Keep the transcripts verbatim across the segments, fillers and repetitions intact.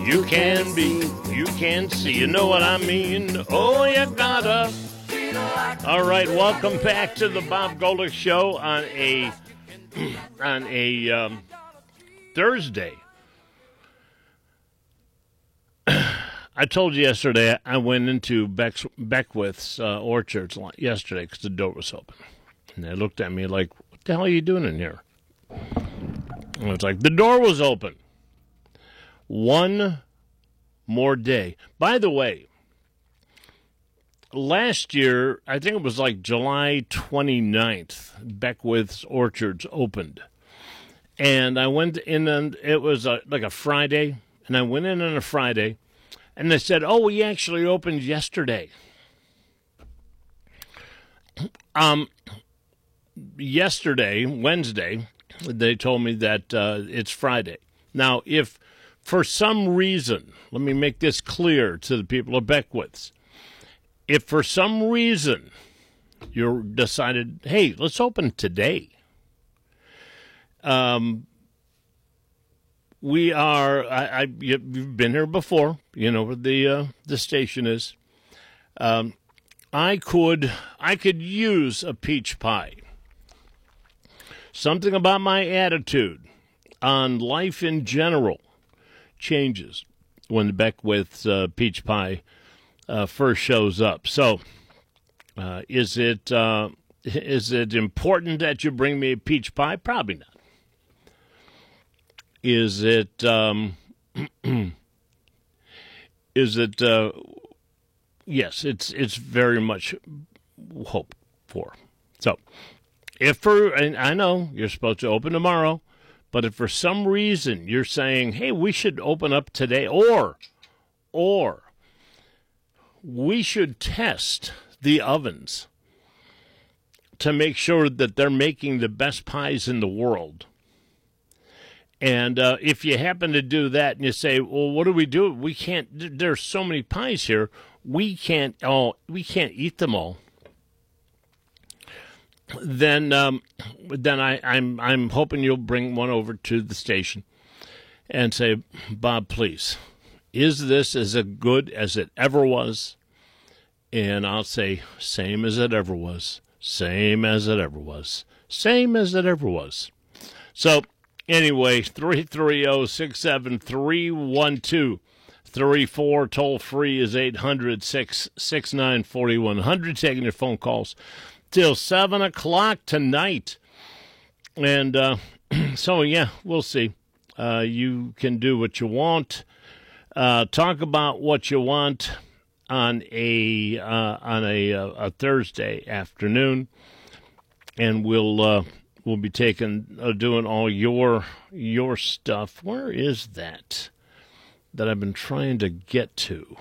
you can be, you can see, you know what I mean? Oh, you gotta. All right, welcome back to the Bob Golick Show on a on a um, Thursday. I told you yesterday I went into Beck's, Beckwith's uh, orchards yesterday because the door was open. And they looked at me like, what the hell are you doing in here? And I was like, the door was open. One more day. By the way, last year, I think it was like July twenty-ninth, Beckwith's orchards opened. And I went in, and it was a, like a Friday, and I went in on a Friday. And they said, oh, we actually opened yesterday. Um, yesterday, Wednesday, they told me that uh, it's Friday. Now, if for some reason, let me make this clear to the people of Beckwith's, if for some reason you decided, hey, let's open today, um, We are, I, I, you've been here before, you know where the, uh, the station is. Um, I could, I could use a peach pie. Something about my attitude on life in general changes when the Beckwith's uh, peach pie uh, first shows up. So, uh, is it, uh, is it important that you bring me a peach pie? Probably not. Is it, um, is it, uh, yes, it's, it's very much hoped for. So, if for, and I know you're supposed to open tomorrow, but if for some reason you're saying, hey, we should open up today, or, or, we should test the ovens to make sure that they're making the best pies in the world. And uh, if you happen to do that and you say, well, what do we do? We can't, there's so many pies here. We can't, oh, we can't eat them all. Then, um, then I, I'm, I'm hoping you'll bring one over to the station and say, Bob, please, is this as good as it ever was? And I'll say, same as it ever was. Same as it ever was. Same as it ever was. So, anyway, three three zero, six seven three, one two three four. Toll free is eight hundred, six six nine, four one zero zero. Taking your phone calls till seven o'clock tonight. And uh, so, yeah, we'll see. Uh, you can do what you want. Uh, talk about what you want on a uh, on a, a Thursday afternoon. And we'll... Uh, We'll be taking, uh, doing all your your stuff. Where is that that I've been trying to get to?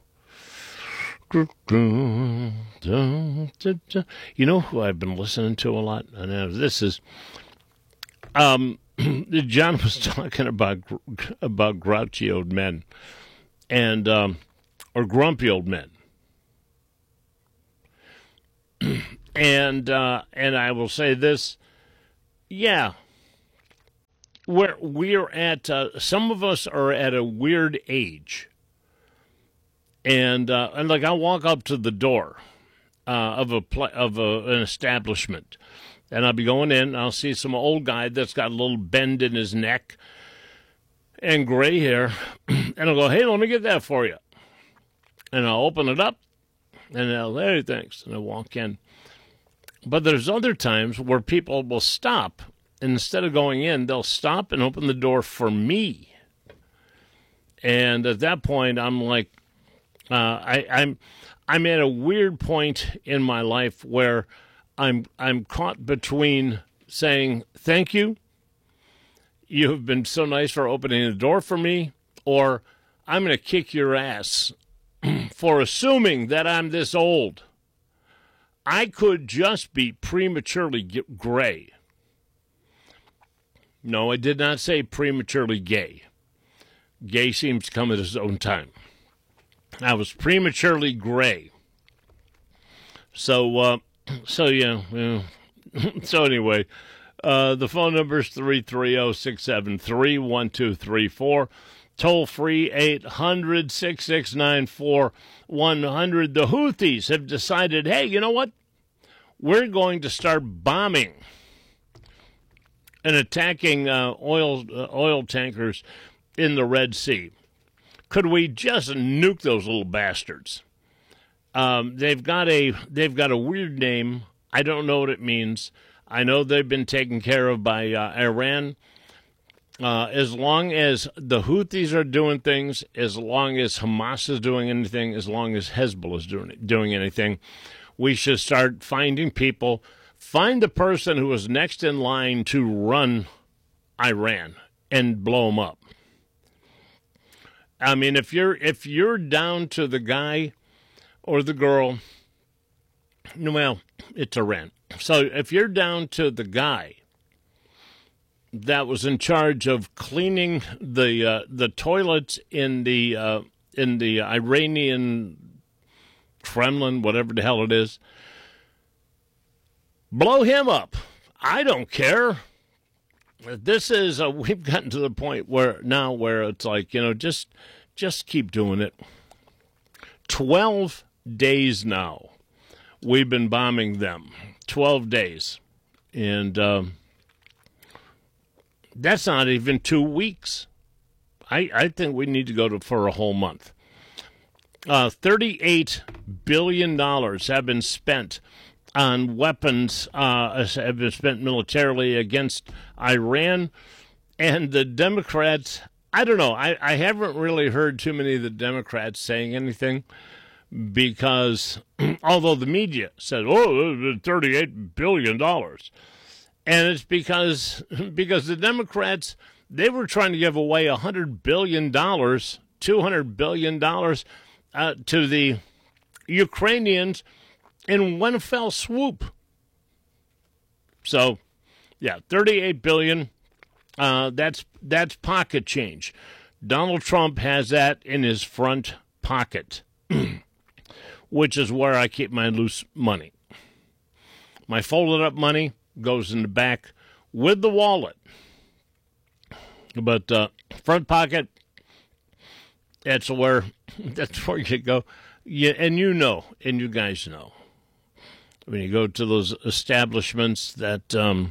You know who I've been listening to a lot? I know this is. Um, John was talking about about grouchy old men, and um, or grumpy old men. and uh, and I will say this. Yeah, we're, we're at, uh, some of us are at a weird age. And, uh, and like, I'll walk up to the door uh, of a pl- of a, an establishment, and I'll be going in, and I'll see some old guy that's got a little bend in his neck and gray hair, and I'll go, hey, let me get that for you. And I'll open it up, and I'll, hey, thanks, and I'll walk in. But there's other times where people will stop, and instead of going in, they'll stop and open the door for me. And at that point, I'm like, uh, I, I'm, I'm at a weird point in my life where I'm, I'm caught between saying thank you, you have been so nice for opening the door for me, or I'm going to kick your ass for assuming that I'm this old. I could just be prematurely gray. No, I did not say prematurely gay. Gay seems to come at its own time. I was prematurely gray. So, uh, so yeah. yeah. so anyway, uh, the phone number is three three zero, six seven three, one two three four. Toll free eight hundred, six six nine, four one zero zero. The Houthis have decided, hey, you know what? We're going to start bombing and attacking uh, oil uh, oil tankers in the Red Sea. Could we just nuke those little bastards? Um, they've got a they've got a weird name. I don't know what it means. I know they've been taken care of by uh, Iran. Uh, as long as the Houthis are doing things, as long as Hamas is doing anything, as long as Hezbollah is doing doing anything, we should start finding people. Find the person who is next in line to run Iran and blow them up. I mean, if you're if you're down to the guy or the girl, well, it's Iran. So if you're down to the guy that was in charge of cleaning the uh, the toilets in the uh, in the Iranian Kremlin, whatever the hell it is, blow him up. I don't care. This is a, we've gotten to the point where now where it's like, you know, just just keep doing it. Twelve days now we've been bombing them. Twelve days, and um, that's not even two weeks. I I think we need to go to for a whole month. Uh, Thirty-eight billion dollars have been spent on weapons, uh, have been spent militarily against Iran, and the Democrats, I don't know, I, I haven't really heard too many of the Democrats saying anything, because although the media said, oh, thirty-eight billion dollars, and it's because, because the Democrats, they were trying to give away one hundred billion dollars, two hundred billion dollars uh, to the Ukrainians in one fell swoop. So, yeah, thirty-eight billion dollars, uh, that's that's pocket change. Donald Trump has that in his front pocket, which is where I keep my loose money. My folded up money goes in the back with the wallet. But uh, front pocket, that's where that's where you go. Yeah, and you know, and you guys know. When you go to those establishments that um,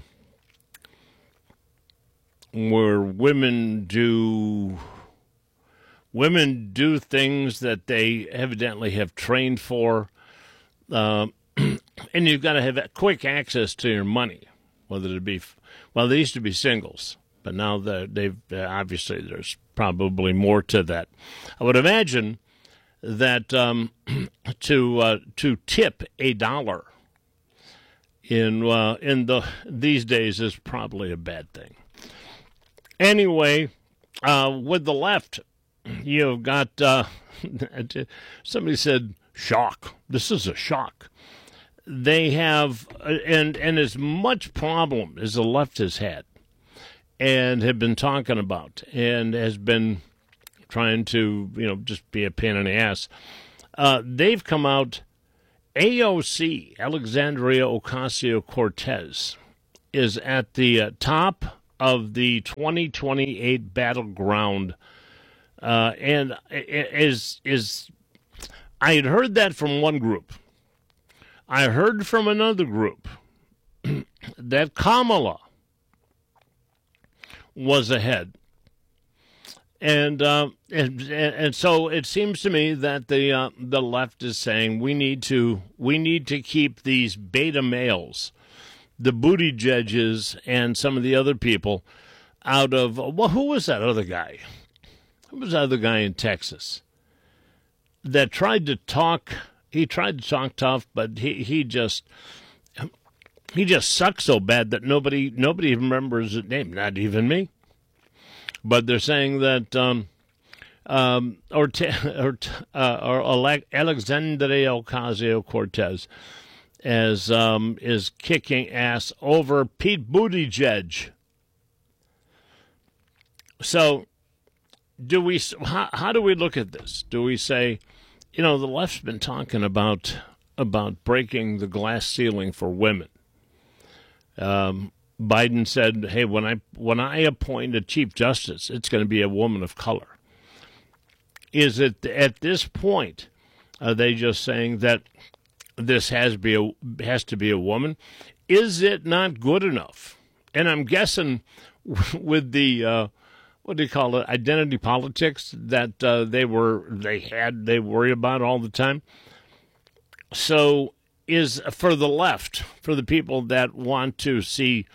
where women do women do things that they evidently have trained for, uh, and you've got to have quick access to your money, whether it be well, they used to be singles, but now they've obviously there's probably more to that. I would imagine that um, to uh, to tip a dollar in uh, in the these days is probably a bad thing. Anyway, uh, with the left, you've got uh, somebody said shock. This is a shock. They have and and as much problem as the left has had and have been talking about and has been trying to, you know, just be a pain in the ass. Uh, they've come out. A O C, Alexandria Ocasio-Cortez, is at the uh, top of the twenty twenty-eight battleground, uh, and is is. I had heard that from one group. I heard from another group that Kamala was ahead. And, uh, and and so it seems to me that the uh, the left is saying we need to we need to keep these beta males, the Buttigiegs and some of the other people, out of well, who was that other guy? Who was that other guy in Texas that tried to talk? He tried to talk tough, but he, he just he just sucked so bad that nobody nobody even remembers his name, not even me. But they're saying that um, um, or, or, uh, or Alexandria Ocasio-Cortez as, um, is kicking ass over Pete Buttigieg. So do we? How, how do we look at this? Do we say, you know, the left's been talking about about breaking the glass ceiling for women. Um, Biden said, "Hey, when I when I appoint a chief justice, it's going to be a woman of color." is it at this point, are they just saying that this has to be a, has to be a woman? Is it not good enough? And I'm guessing with the uh, what do you call it, identity politics that uh, they were they had they worry about all the time. So is for the left, for the people that want to see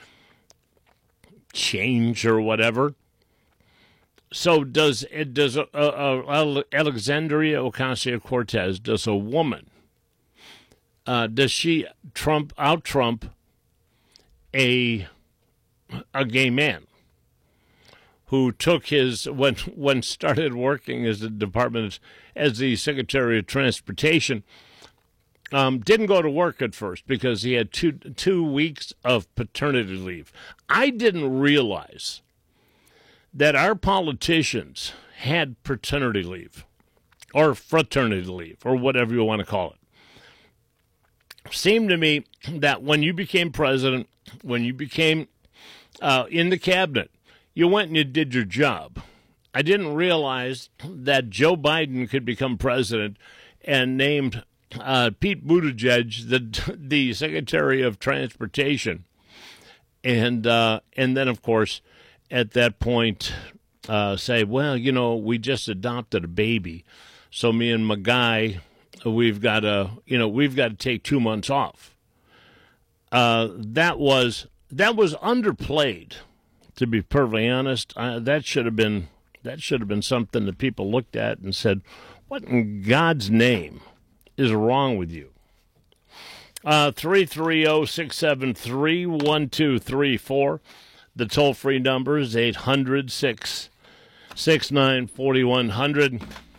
change or whatever. So does it does uh, uh, Alexandria Ocasio-Cortez, does a woman, uh, does she trump out Trump a a gay man who took his when when started working as the department as the Secretary of Transportation, um, didn't go to work at first because he had two two weeks of paternity leave. I didn't realize that our politicians had paternity leave or fraternity leave or whatever you want to call it. Seemed to me that when you became president, when you became uh, in the cabinet, you went and you did your job. I didn't realize that Joe Biden could become president and named uh, Pete Buttigieg the the Secretary of Transportation, and uh, and then of course at that point uh, say, well, you know, we just adopted a baby, so me and my guy, we've got to you know we've got to take two months off. Uh, that was that was underplayed. To be perfectly honest, uh, that should have been that should have been something that people looked at and said, "What in God's name is wrong with you?" Uh, three three zero six seven three one two three four. The toll free number is eight hundred six six nine four one zero zero.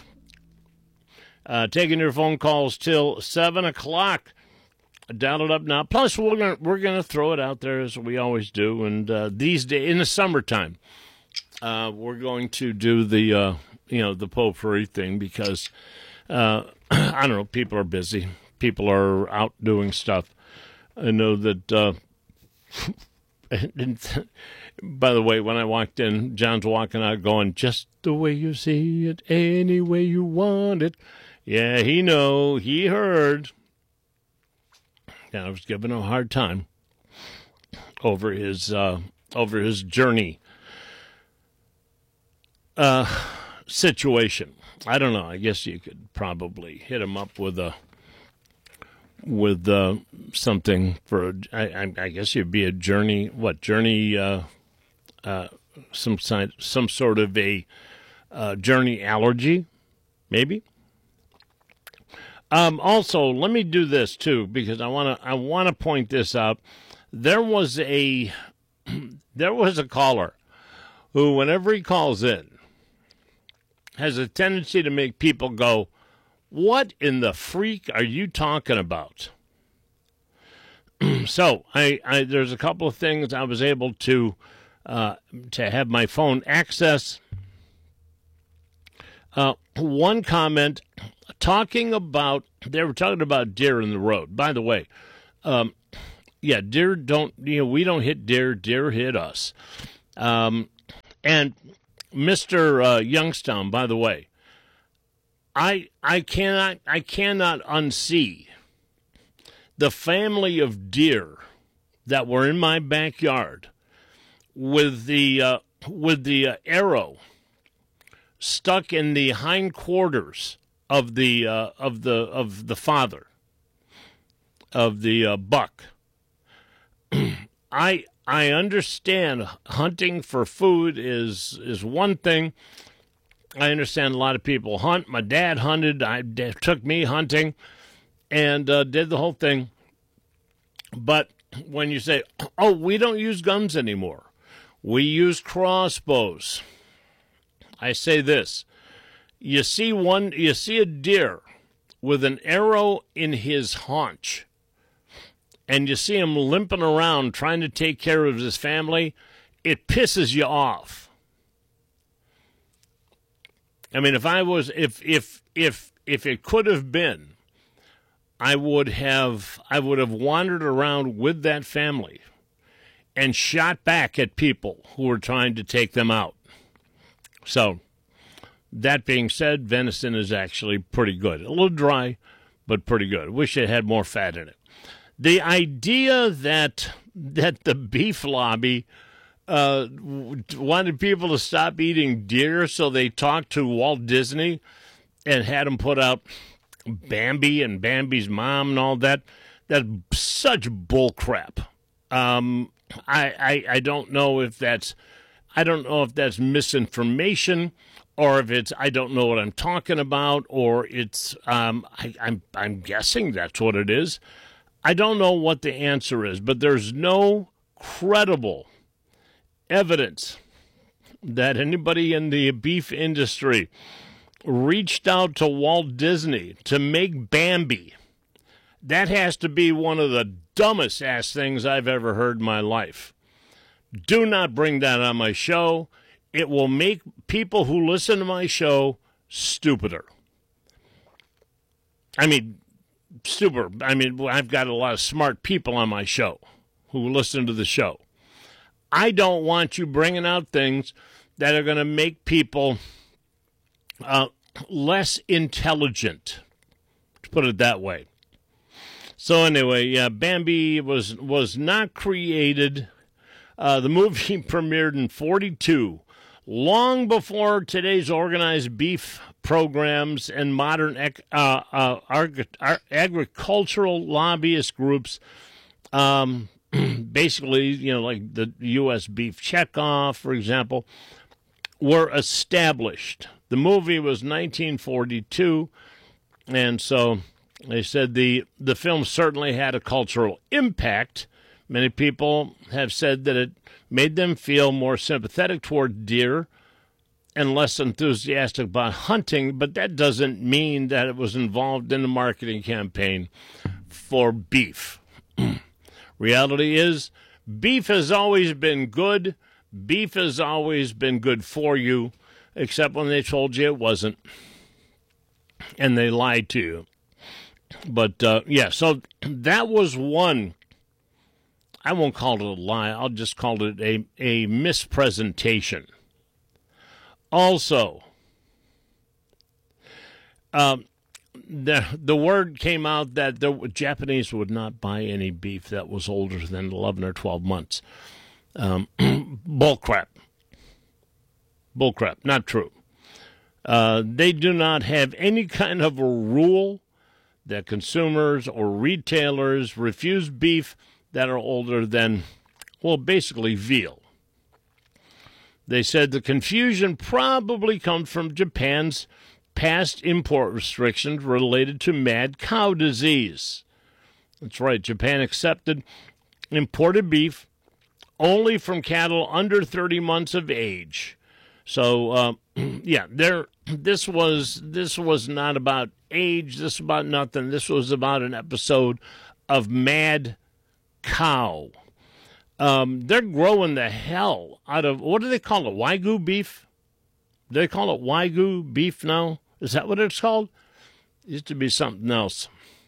Uh, taking your phone calls till seven o'clock. Dial it up now. Plus, we're gonna we're gonna throw it out there as we always do. And uh, these days, in the summertime, uh, we're going to do the uh, you know the potpourri thing because uh, I don't know. People are busy. People are out doing stuff. I know that. Uh, and, by the way, when I walked in, John's walking out, going, "Just the way you see it, any way you want it." Yeah, he know. He heard. Yeah, I was giving him a hard time over his uh, over his journey uh, situation. I don't know. I guess you could probably hit him up with a with uh, something for. A, I, I guess you'd be a journey. What journey? Uh, uh, some side, some sort of a uh, journey allergy, maybe. Um, also, let me do this too because I want to. I want to point this out. There was a there was a caller who, whenever he calls in, has a tendency to make people go, "What in the freak are you talking about?" So, I, I there's a couple of things I was able to uh, to have my phone access. Uh, one comment. Talking about, they were talking about deer in the road. By the way, um, yeah, deer don't, you know, we don't hit deer, deer hit us. Um, and Mister Uh, Youngstown, by the way, I I cannot I cannot unsee the family of deer that were in my backyard with the uh, with the uh, arrow stuck in the hindquarters of the uh, of the of the father of the uh, buck. I I understand hunting for food is is one thing. I understand a lot of people hunt. My dad hunted. I d- took me hunting and uh, did the whole thing. But when you say, "Oh, we don't use guns anymore. We use crossbows," I say this. You see one, you see a deer with an arrow in his haunch, and you see him limping around trying to take care of his family, it pisses you off. I mean, if I was, if if if if it could have been, I would have I would have wandered around with that family and shot back at people who were trying to take them out. So. That being said, venison is actually pretty good. A little dry, but pretty good. Wish it had more fat in it. The idea that that the beef lobby uh, wanted people to stop eating deer, so they talked to Walt Disney and had him put out Bambi and Bambi's mom and all that, that's such bull crap. Um, I, I I don't know if that's I don't know if that's misinformation, or if it's I don't know what I'm talking about, or it's um, I, I'm I'm guessing that's what it is. I don't know what the answer is, but there's no credible evidence that anybody in the beef industry reached out to Walt Disney to make Bambi. That has to be one of the dumbest ass things I've ever heard in my life. Do not bring that on my show. It will make people who listen to my show stupider. I mean, stupid. I mean, I've got a lot of smart people on my show who listen to the show. I don't want you bringing out things that are going to make people uh, less intelligent, to put it that way. So anyway, yeah, Bambi was was not created. Uh, the movie premiered in forty-two, long before today's organized beef programs and modern ec- uh, uh, ag- agricultural lobbyist groups. Um, basically, you know, like the U S Beef Checkoff, for example, were established. The movie was nineteen forty-two, and so they said the, the film certainly had a cultural impact. Many people have said that it made them feel more sympathetic toward deer and less enthusiastic about hunting, but that doesn't mean that it was involved in the marketing campaign for beef. Reality is, beef has always been good. Beef has always been good for you, except when they told you it wasn't, and they lied to you. But, uh, yeah, so that was one. I won't call it a lie. I'll just call it a, a mispresentation. Also, um, the the word came out that the Japanese would not buy any beef that was older than eleven or twelve months. Um, bull crap. Bull crap. Not true. Uh, they do not have any kind of a rule that consumers or retailers refuse beef that are older than, well, basically veal. They said the confusion probably comes from Japan's past import restrictions related to mad cow disease. That's right, Japan accepted imported beef only from cattle under thirty months of age. So, uh, yeah, there. This was this was not about age. This was about nothing. This was about an episode of mad cow. Um, they're growing the hell out of, what do they call it, Wagyu beef? Do they call it Wagyu beef now? Is that what it's called? It used to be something else.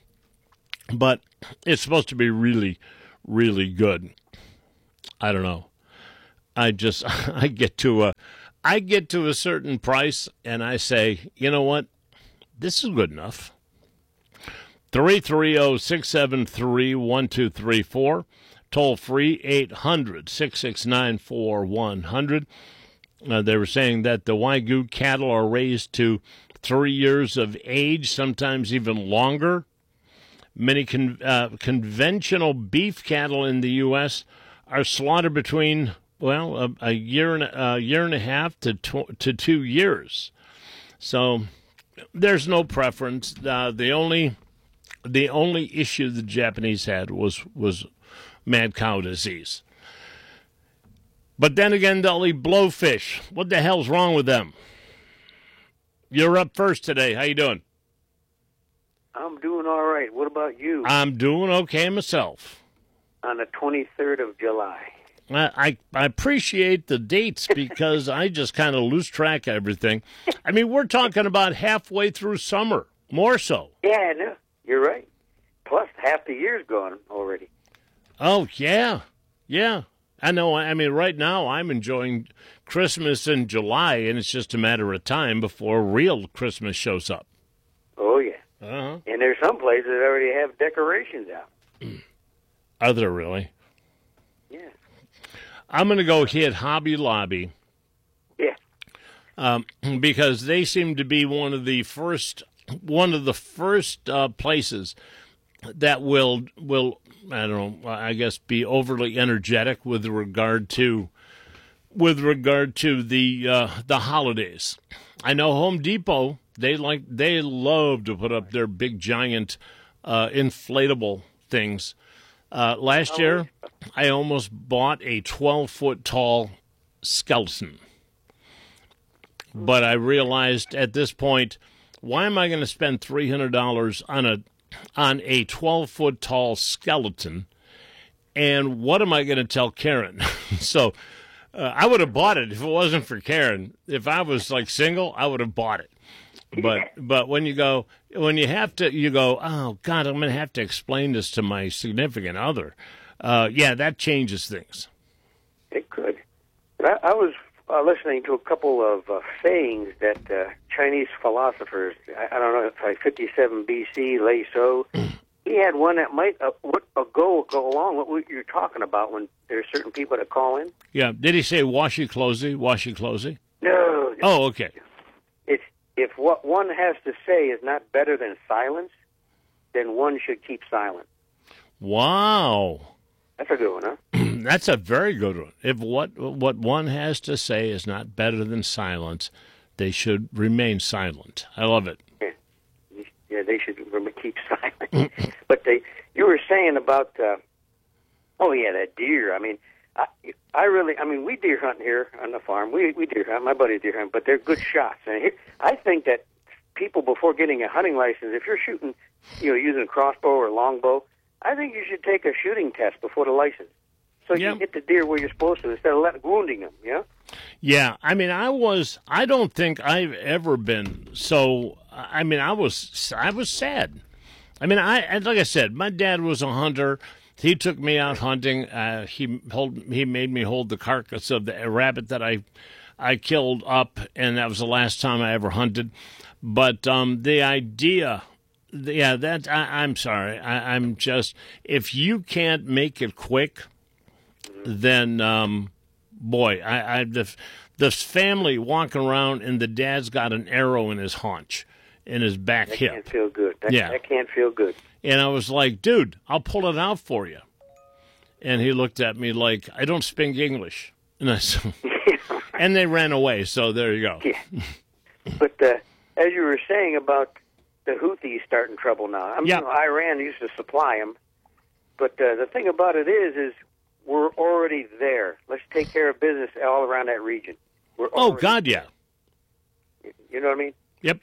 But it's supposed to be really, really good. I don't know. I just, I get to a, I get to a certain price and I say, you know what? This is good enough. three three zero, six seven three, one two three four. Toll free, eight hundred, six six nine, four one zero zero. Uh, they were saying that the Wagyu cattle are raised to three years of age, sometimes even longer. Many con- uh, conventional beef cattle in the U S are slaughtered between, well, a, a year and a year and a half to tw- to two years. So there's no preference. Uh, the only the only issue the Japanese had was was mad cow disease. But then again, they'll eat blowfish. What the hell's wrong with them? You're up first today. How you doing? I'm doing all right. What about you? I'm doing okay myself. On the twenty-third of July. I, I, I appreciate the dates because I just kind of lose track of everything. I mean, we're talking about halfway through summer, more so. Yeah, no, you're right. Plus, half the year's gone already. Oh, yeah. Yeah. I know. I mean, right now I'm enjoying Christmas in July, and it's just a matter of time before real Christmas shows up. Oh, yeah. Uh-huh. And there's some places that already have decorations out. Are there really? Yeah. I'm going to go hit Hobby Lobby. Yeah. Um, because they seem to be one of the first, one of the first uh, places that will will I don't know, I guess be overly energetic with regard to with regard to the uh, the holidays. I know Home Depot, they like they love to put up their big giant uh, inflatable things. Uh, last year, I almost bought a twelve foot tall skeleton, but I realized at this point, why am I going to spend three hundred dollars on a on a twelve foot tall skeleton, and what am I going to tell Karen? so uh, I would have bought it if it wasn't for Karen. If I was like single, I would have bought it. But but when you go when you have to you go, oh God, I'm going to have to explain this to my significant other. Uh, yeah, that changes things. It could. I, I was uh, listening to a couple of uh, sayings that uh, Chinese philosophers, I, I don't know, if like fifty-seven B C, Lei So, he had one that might uh, what, uh, go go along with what you're talking about when there's certain people that call in. Yeah. Did he say washy closey, washy closey? No. Oh, okay. It's if what one has to say is not better than silence, then one should keep silent. Wow. That's a good one, huh? That's a very good one. If what what one has to say is not better than silence, they should remain silent. I love it. Yeah, yeah they should keep silent. But they, you were saying about, uh, oh yeah, that deer. I mean, I, I really, I mean, we deer hunt here on the farm. We we deer hunt. My buddy deer hunt, but they're good shots. And here, I think that people, before getting a hunting license, if you're shooting, you know, using a crossbow or longbow, I think you should take a shooting test before the license, so you yeah. can hit the deer where you're supposed to instead of let, wounding them. Yeah. Yeah, I mean, I was. I don't think I've ever been so. I mean, I was. I was sad. I mean, I like I said, my dad was a hunter. He took me out hunting. Uh, he hold. He made me hold the carcass of the rabbit that I, I killed up, and that was the last time I ever hunted. But um, the idea. Yeah, that I, I'm sorry. I, I'm just if you can't make it quick, then um, boy, I, I the this family walking around and the dad's got an arrow in his haunch, in his back that hip. That can't feel good. That, yeah, that can't feel good. And I was like, dude, I'll pull it out for you. And he looked at me like, I don't speak English. And I said, and they ran away. So there you go. Yeah. But uh, as you were saying about the Houthis starting trouble now. I mean, yeah. you know, Iran used to supply them, but uh, the thing about it is, is we're already there. Let's take care of business all around that region. We're oh God, yeah. You know what I mean? Yep.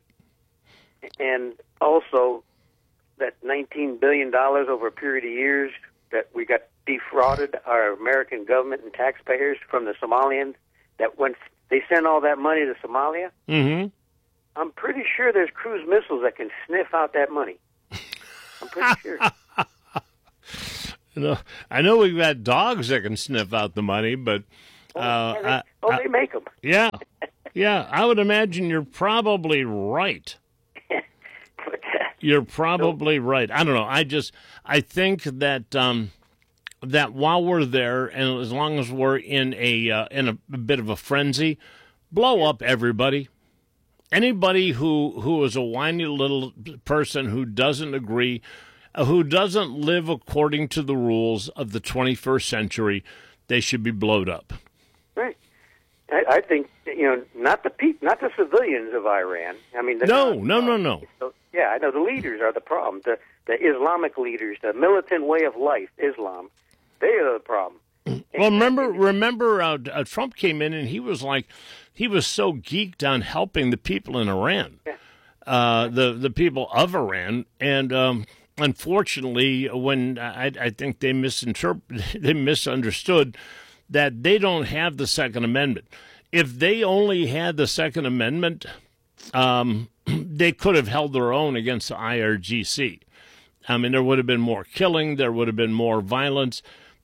And also that nineteen billion dollars over a period of years that we got defrauded our American government and taxpayers from the Somalians. That went, they sent all that money to Somalia. Mm-hmm. I'm pretty sure there's cruise missiles that can sniff out that money. I'm pretty sure. You know, I know we've got dogs that can sniff out the money, but uh, oh, yeah, they, I, oh, I, they make them. Yeah, yeah. I would imagine you're probably right. but, uh, You're probably so, right. I don't know. I just I think that um, that while we're there, and as long as we're in a uh, in a, a bit of a frenzy, blow up everybody. Anybody who, who is a whiny little person who doesn't agree, uh, who doesn't live according to the rules of the twenty-first century, they should be blowed up. Right. I, I think, you know, not the pe- not the civilians of Iran. I mean, no, not, no, no, no. So, yeah, I know the leaders are the problem. The the Islamic leaders, the militant way of life, Islam, they are the problem. Well, remember, remember, uh, uh, Trump came in and he was like, he was so geeked on helping the people in Iran, uh, the the people of Iran, and um, unfortunately, when I, I think they misinterpreted, they misunderstood that they don't have the Second Amendment. If they only had the Second Amendment, um, they could have held their own against the I R G C. I mean, there would have been more killing, there would have been more violence.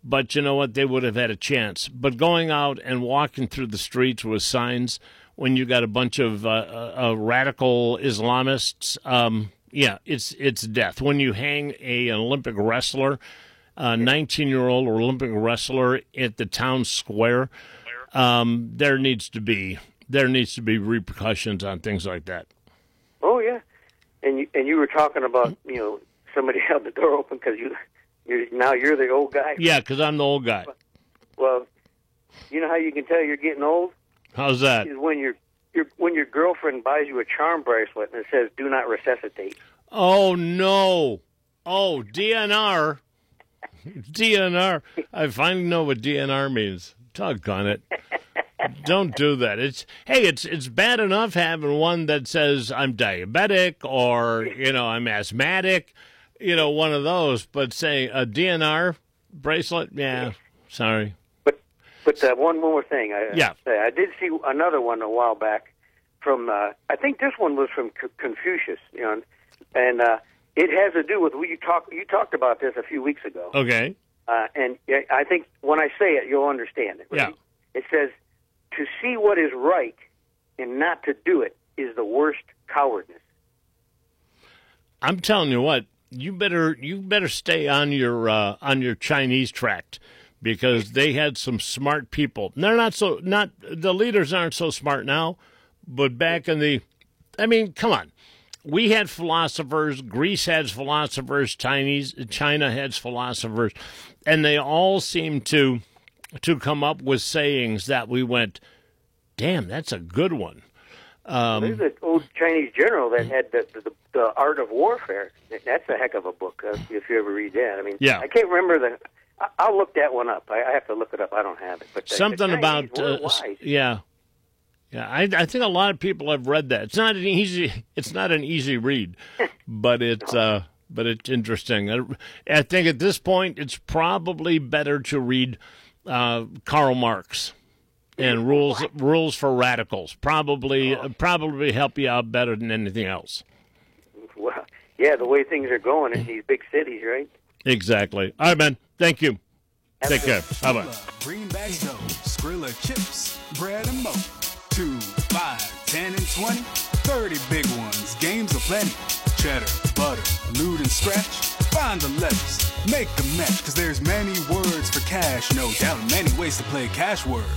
but you know what? They would have had a chance. But going out and walking through the streets with signs when you got a bunch of uh, uh, radical Islamists, um, yeah, it's it's death. When you hang a, an Olympic wrestler, a nineteen-year-old Olympic wrestler at the town square, um, there needs to be there needs to be repercussions on things like that. Oh yeah, and you, and you were talking about you know somebody held the door open because you you're, now you're the old guy. Yeah, because I'm the old guy. Well, you know how you can tell you're getting old? How's that? Is when your your when your girlfriend buys you a charm bracelet and it says "Do not resuscitate." Oh no! Oh D N R, D N R. I finally know what D N R means. Doggone it! Don't do that. It's hey, it's it's bad enough having one that says I'm diabetic or you know I'm asthmatic, you know one of those. But saying a D N R bracelet, yeah, sorry. But but uh, one more thing. I, Yeah. I, I did see another one a while back from. Uh, I think this one was from C- Confucius. You know, and uh, it has to do with what you talked. You talked about this a few weeks ago. Okay. Uh, and I think when I say it, you'll understand it. Right? Yeah. It says, to see what is right and not to do it is the worst cowardness. I'm telling you what, you better you better stay on your uh, on your Chinese tract because they had some smart people. They're not so not the leaders aren't so smart now, but back in the, I mean, come on. We had philosophers, Greece has philosophers, Chinese China has philosophers, and they all seem to to come up with sayings that we went, damn, that's a good one. Um, There's an old Chinese general that had the, the, the art of warfare. That's a heck of a book, uh, if you ever read that. I mean, yeah. I can't remember the. I, I'll look that one up. I, I have to look it up. I don't have it. But the, Something the Chinese about were uh, wise. yeah. Yeah, I, I think a lot of people have read that. It's not an easy. It's not an easy read, but it's uh, but it's interesting. I, I think at this point, it's probably better to read uh, Karl Marx and rules rules for radicals. Probably oh. probably help you out better than anything else. Well, yeah, the way things are going in these big cities, right? Exactly. All right, man. Thank you. Have Take care. Bye bye. Greenback dough, Skrilla chips, bread and mo. Two, five, ten, and twenty. Thirty big ones, games aplenty. Cheddar, butter, loot and scratch. Find the letters, make the match. Cause there's many words for cash, no doubt. Many ways to play cash word.